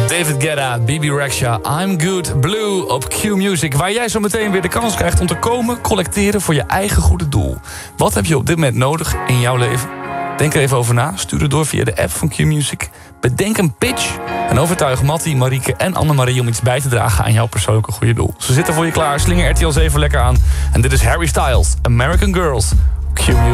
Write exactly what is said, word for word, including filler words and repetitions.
David Guetta, B B Rexha, I'm Good Blue op Q Music. Waar jij zo meteen weer de kans krijgt om te komen collecteren voor je eigen goede doel. Wat heb je op dit moment nodig in jouw leven? Denk er even over na. Stuur het door via de app van Q Music. Bedenk een pitch en overtuig Mattie, Marieke en Annemarie om iets bij te dragen aan jouw persoonlijke goede doel. Ze zitten voor je klaar. Slinger R T L zeven lekker aan. En dit is Harry Styles, American Girls, Q Music.